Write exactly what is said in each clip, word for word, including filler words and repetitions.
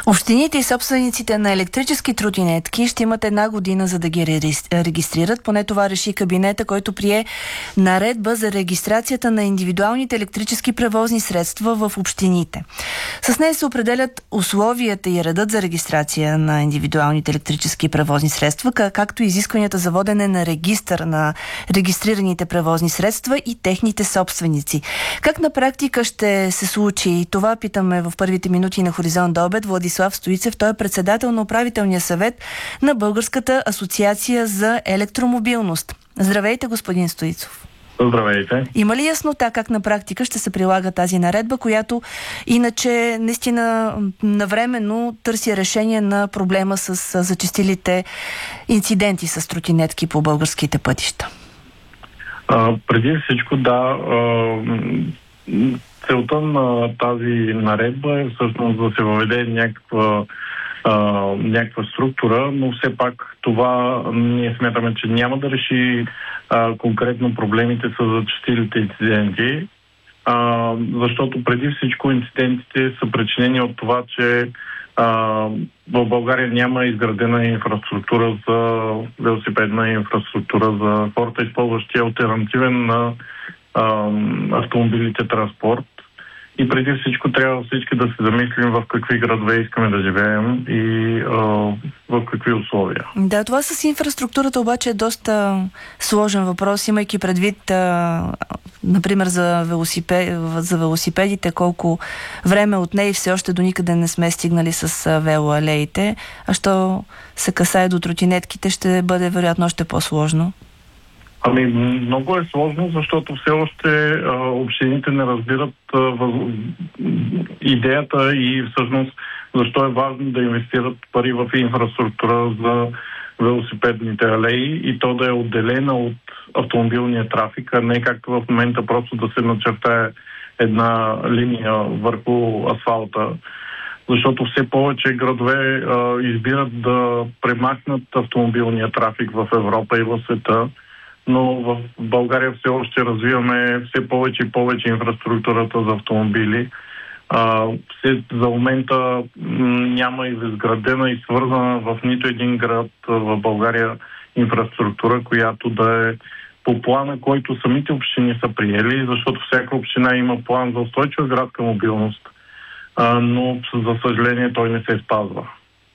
Общините и собствениците на електрически тротинетки ще имат една година за да ги регистрират. Поне това реши кабинета, който прие наредба за регистрацията на индивидуалните електрически превозни средства в общините. С нея се определят условията и редът за регистрация на индивидуалните електрически превозни средства, както и изискванията за водене на регистър на регистрираните превозни средства и техните собственици. Как на практика ще се случи? Това питаме в първите минути на Хоризонт до обед Владислав Стоицев. Той е председател на управителния съвет на Българската асоциация за електромобилност. Здравейте, господин Стоицов. Здравейте. Има ли яснота как на практика ще се прилага тази наредба, която иначе наистина навременно търси решение на проблема с зачестилите инциденти с тротинетки по българските пътища? А, преди всичко, да. А, целта на тази наредба е всъщност да се въведе някаква, а, някаква структура, но все пак това ние смятаме, че няма да реши а, конкретно проблемите с зачестилите инциденти, а, защото преди всичко инцидентите са причинени от това, че а, в България няма изградена инфраструктура за велосипедна инфраструктура за хората, използващи алтернативен на а, автомобилите транспорт. И преди всичко трябва всички да се замислим в какви градове искаме да живеем и а, в какви условия. Да, това с инфраструктурата обаче е доста сложен въпрос, имайки предвид, а, например, за, велосипед, за велосипедите, колко време от нея и все още до никъде не сме стигнали с а, велоалеите, а що се касае до тротинетките, ще бъде вероятно още по-сложно. Ами, много е сложно, защото все още а, общините не разбират а, въз... идеята и всъщност защо е важно да инвестират пари в инфраструктура за велосипедните алеи и то да е отделена от автомобилния трафик, а не както в момента просто да се начертае една линия върху асфалта. Защото все повече градове а, избират да премахнат автомобилния трафик в Европа и в света, но в България все още развиваме все повече и повече инфраструктурата за автомобили. А, все, за момента м- няма изградена и свързана в нито един град в България инфраструктура, която да е по плана, който самите общини са приели, защото всяка община има план за устойчива градска мобилност, а, но за съжаление той не се спазва.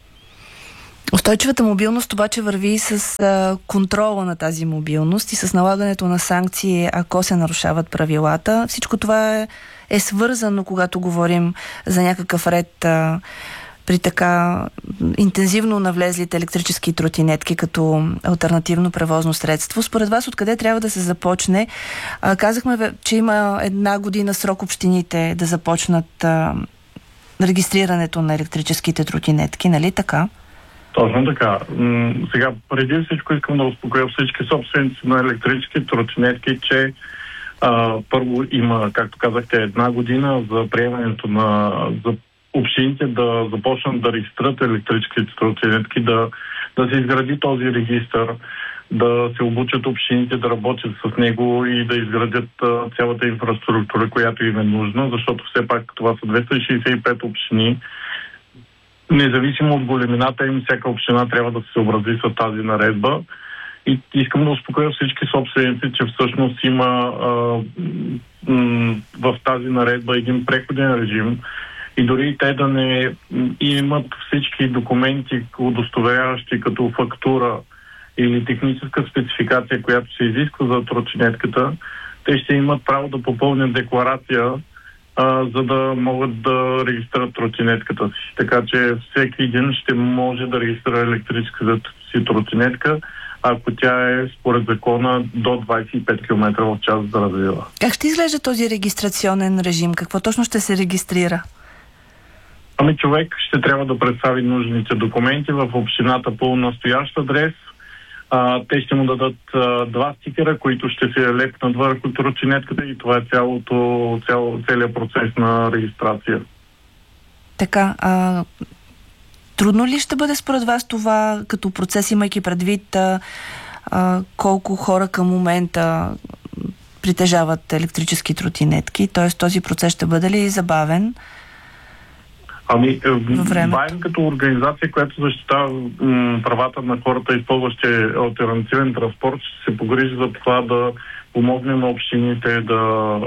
Устойчивата мобилност обаче върви и с а, контрола на тази мобилност и с налагането на санкции, ако се нарушават правилата. Всичко това е, е свързано, когато говорим за някакъв ред а, при така интензивно навлезлите електрически тротинетки като алтернативно превозно средство. Според вас откъде трябва да се започне? А, казахме, че има една година срок общините да започнат а, регистрирането на електрическите тротинетки, нали така? Точно така. Сега, преди всичко искам да успокоя всички собственици на електрически тротинетки, че а, първо има, както казахте, една година за приемането на за общините да започнат да регистрират електрическите тротинетки, да, да се изгради този регистър, да се обучат общините да работят с него и да изградят а, цялата инфраструктура, която им е нужна, защото все пак това са двеста шейсет и пет общини. Независимо от големината им, всяка община трябва да се съобрази с тази наредба. И искам да успокоя всички собственици, че всъщност има а, м- в тази наредба един преходен режим и дори те да не имат всички документи, удостоверяващи като фактура или техническа спецификация, която се изисква за тротинетката, те ще имат право да попълнят декларация, Uh, за да могат да регистрират тротинетката си. Така че всеки един ще може да регистрира електрическата си тротинетка, ако тя е според закона до двадесет и пет километра в час да развива. Как ще изглежда този регистрационен режим? Какво точно ще се регистрира? Ами човек ще трябва да представи нужните документи в общината по настоящ адрес. А, те ще му дадат а, два стикера, които ще се лепнат върху тротинетката и това е цялото, цяло, целият процес на регистрация. Така, а, трудно ли ще бъде според вас това като процес, имайки предвид а, а, колко хора към момента притежават електрически тротинетки? Т.е. този процес ще бъде ли забавен? Ами, ВАЕМ като организация, която защитава м, правата на хората, използващи алтернативен транспорт, ще се погрижи за това да помогне на общините да,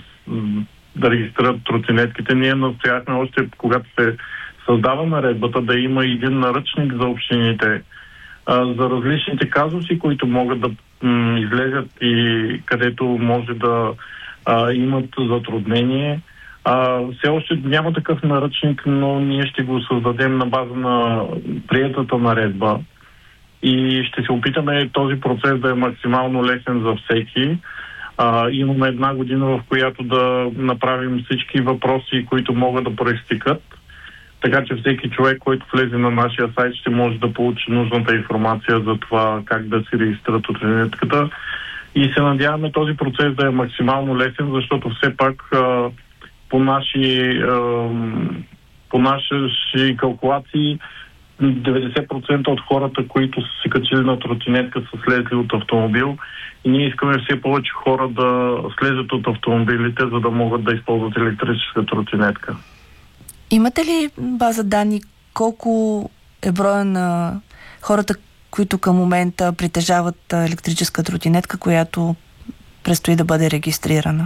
да регистрират тротинетките. Ние настояхме още, когато се създава наредбата, да има един наръчник за общините а, за различните казуси, които могат да м, излезят и където може да а, имат затруднение. А, все още няма такъв наръчник, но ние ще го създадем на база на приетата наредба и ще се опитаме този процес да е максимално лесен за всеки. А, имаме една година, в която да направим всички въпроси, които могат да проистикат, така че всеки човек, който влезе на нашия сайт, ще може да получи нужната информация за това как да си регистрира тротинетката. И се надяваме този процес да е максимално лесен, защото все пак а, по наши, а, по наши калкулации деветдесет процента от хората, които са се качили на тротинетка, са слезли от автомобил и ние искаме все повече хора да слезат от автомобилите, за да могат да използват електрическа тротинетка. Имате ли база данни колко е броя на хората, които към момента притежават електрическа тротинетка, която предстои да бъде регистрирана?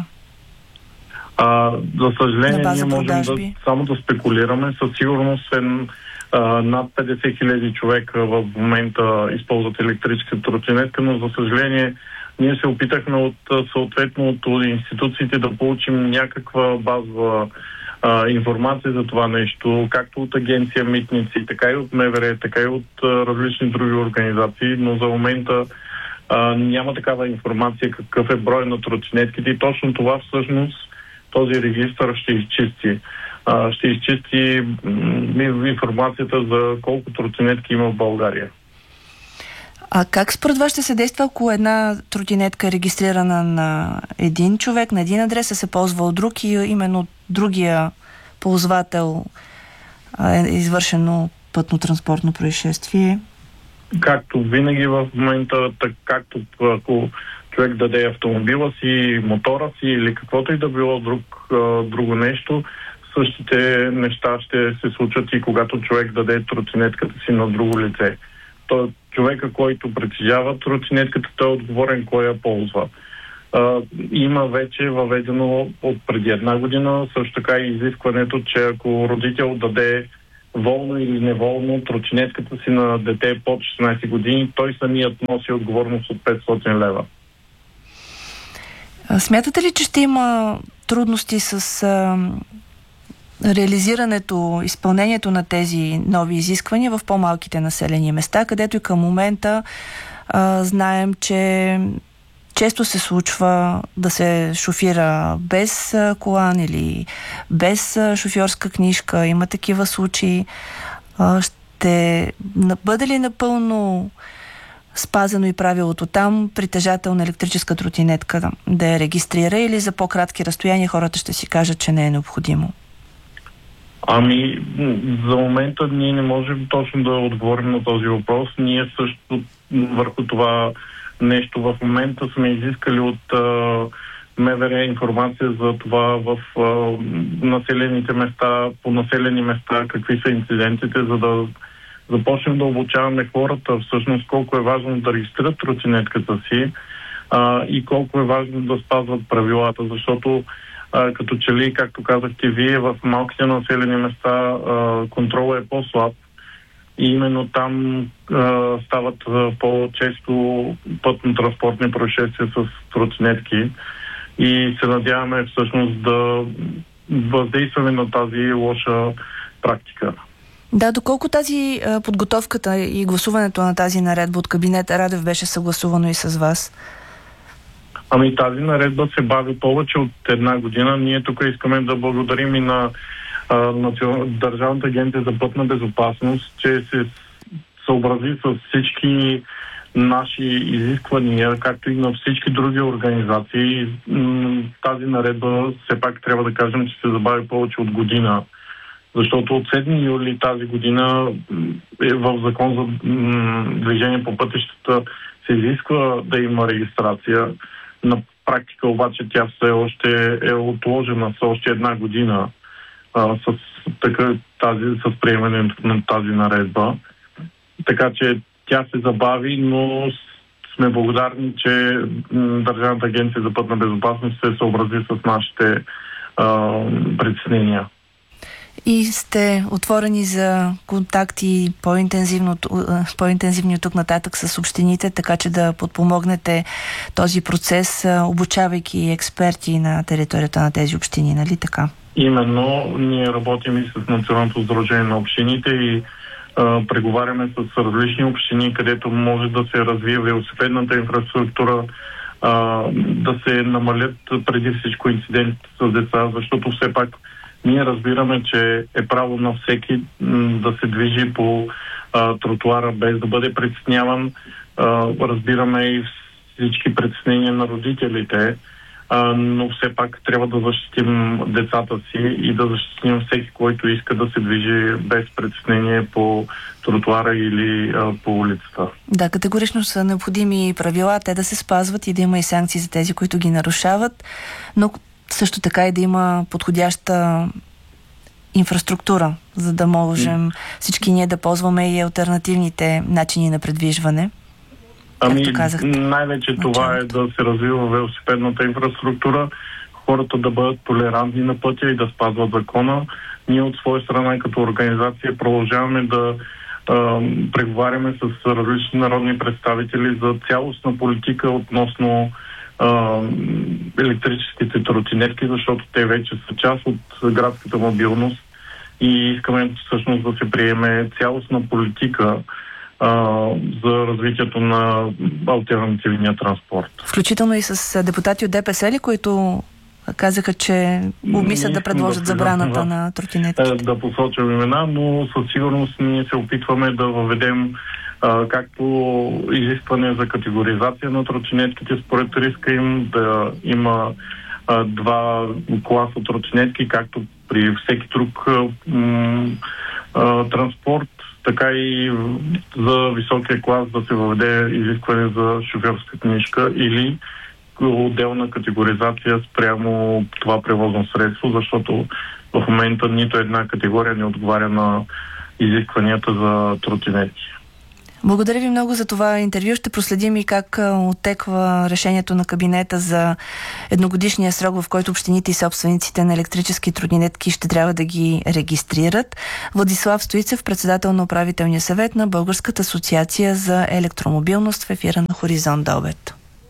А, за съжаление, ние можем да, само да спекулираме. Със сигурност е, а, над петдесет хиляди човека в момента използват електрическа тротинетка, но за съжаление ние се опитахме от съответно от институциите да получим някаква базова а, информация за това нещо, както от агенция Митници, така и от МВР, така и от а, различни други организации, но за момента а, няма такава информация какъв е брой на тротинетките и точно това всъщност този регистър ще изчисти. А, ще изчисти м- информацията за колко тротинетки има в България. А как според вас ще се действа, ако една тротинетка е регистрирана на един човек, на един адрес, се ползва от друг и именно другия ползвател е извършено пътно-транспортно происшествие? Както винаги в момента, так, както ако човек даде автомобила си, мотора си или каквото и да било друг, друго нещо, същите неща ще се случат и когато човек даде тротинетката си на друго лице. То човека, който притежава тротинетката, той е отговорен кой я ползва. А, има вече въведено от преди една година също така и изискването, че ако родител даде волно или неволно тротинетката си на дете под шестнайсет години, той самият носи отговорност от петстотин лева. Смятате ли, че ще има трудности с а, реализирането, изпълнението на тези нови изисквания в по-малките населени места, където и към момента а, знаем, че често се случва да се шофира без а, колан или без а, шофьорска книжка. Има такива случаи. А, ще бъде ли напълно спазено и правилото там притежател на електрическа тротинетка да я регистрира или за по-кратки разстояния хората ще си кажат, че не е необходимо? Ами, за момента ние не можем точно да отговорим на този въпрос. Ние също върху това нещо в момента сме изискали от а, МВР информация за това в а, населените места, по населени места, какви са инцидентите, за да започнем да обучаваме хората всъщност колко е важно да регистрират тротинетката си а, и колко е важно да спазват правилата, защото а, като че ли, както казахте вие, в малките населени места а, контролът е по-слаб и именно там а, стават а, по-често пътно-транспортни происшествия с тротинетки и се надяваме всъщност да въздействаме на тази лоша практика. Да, доколко тази а, подготовката и гласуването на тази наредба от кабинета Радев беше съгласувано и с вас? Ами тази наредба се бави повече от една година. Ние тук искаме да благодарим и на а, национ... Държавната агенция за пътна безопасност, че се съобрази с всички наши изисквания, както и на всички други организации. Тази наредба, все пак трябва да кажем, че се забави повече от година. Защото от седми юли тази година е в закон за движение по пътищата се изисква да има регистрация. На практика обаче тя все още е отложена с още една година а, с така, тази, с приемането на тази наредба. Така че тя се забави, но сме благодарни, че Държавната агенция за пътна безопасност се съобрази с нашите а, притеснения. И сте отворени за контакти по-интензивно, по-интензивни от тук нататък с общините, така че да подпомогнете този процес, обучавайки експерти на територията на тези общини, нали така? Именно, ние работим и с Националното сдружение на общините и а, преговаряме с различни общини, където може да се развие велосипедната инфраструктура, а, да се намалят преди всичко инцидентите с деца, защото все пак ние разбираме, че е право на всеки м, да се движи по а, тротуара без да бъде притесняван. А, разбираме и всички притеснения на родителите, а, но все пак трябва да защитим децата си и да защитим всеки, който иска да се движи без притеснение по тротуара или а, по улицата. Да, категорично са необходими правила, те да се спазват и да има и санкции за тези, които ги нарушават, но също така и да има подходяща инфраструктура, за да можем всички ние да ползваме и алтернативните начини на предвижване. Ами, най-вече това е да се развива велосипедната инфраструктура, хората да бъдат толерантни на пътя и да спазват закона. Ние от своя страна като организация продължаваме да а, преговаряме с различни народни представители за цялостна политика относно електрическите тротинетки, защото те вече са част от градската мобилност и искаме всъщност да се приеме цялостна политика а, за развитието на алтернативния транспорт. Включително и с депутати от ДПС ли, които казаха, че обмислят да предложат да забраната да, на тротинетките? Да посочвам имена, но със сигурност ние се опитваме да въведем Uh, както изискване за категоризация на тротинетките според риска им, да има uh, два класа тротинетки, както при всеки друг uh, uh, транспорт, така и за високия клас да се въведе изискване за шофьорска книжка или отделна категоризация спрямо това превозно средство, защото в момента нито една категория не отговаря на изискванията за тротинетки. Благодаря ви много за това интервю. Ще проследим и как оттеква решението на кабинета за едногодишния срок, в който общините и собствениците на електрически тротинетки ще трябва да ги регистрират. Владислав Стоицев, председател на управителния съвет на Българската асоциация за електромобилност, в ефира на Хоризонт до обед.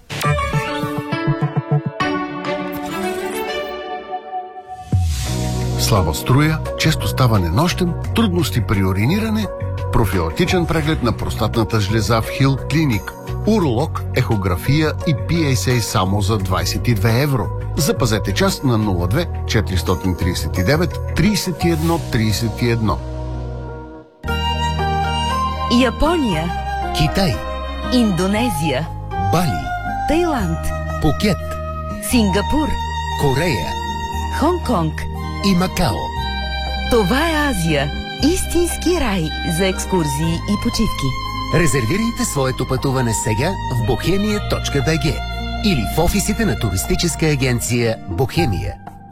Слаба струя, често ставане нощем, трудности при уриниране, профилактичен преглед на простатната жлеза в Хил Клиник, уролог, ехография и Пи Ес Ей само за двадесет и две евро. Запазете час на нула две четиристотин тридесет и девет тридесет и едно тридесет и едно. Япония, Китай, Индонезия, Бали, Тайланд, Пукет, Сингапур, Корея Хонг-Конг и Макао. Това е Азия. Истински рай за екскурзии и почивки. Резервирайте своето пътуване сега в бохемия точка би джи или в офисите на туристическа агенция Бохемия.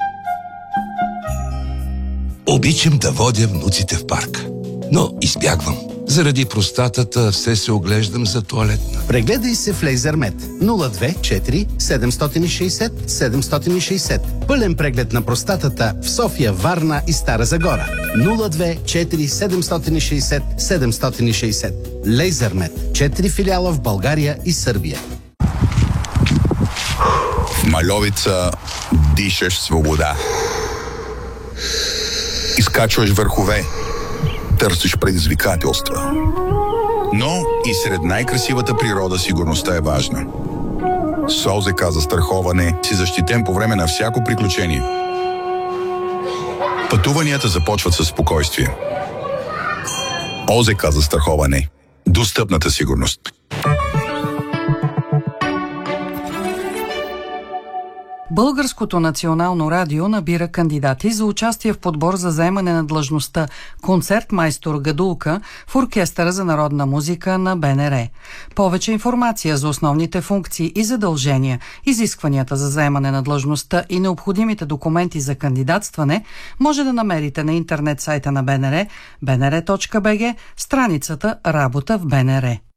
Обичам да водя внуците в парк, но избягвам. Заради простатата все се оглеждам за тоалетна. Прегледай се в Лейзермет нула две четири седемстотин и шейсет седемстотин и шейсет. Пълен преглед на простатата в София, Варна и Стара Загора. нула две четири седемстотин и шейсет седемстотин и шейсет. Лейзермет. Четири филиала в България и Сърбия. В Мальовица дишаш свобода. Изкачваш върхове. Търсиш предизвикателства. Но и сред най-красивата природа сигурността е важна. С О Зе Ка застраховане си защитен по време на всяко приключение. Пътуванията започват със спокойствие. О Зе Ка застраховане. Достъпната сигурност. Българското национално радио набира кандидати за участие в подбор за заемане на длъжността концертмайстор гадулка в Оркестъра за народна музика на БНР. Повече информация за основните функции и задължения, изискванията за заемане на длъжността и необходимите документи за кандидатстване може да намерите на интернет сайта на БНР, бнр точка бг, страницата Работа в БНР.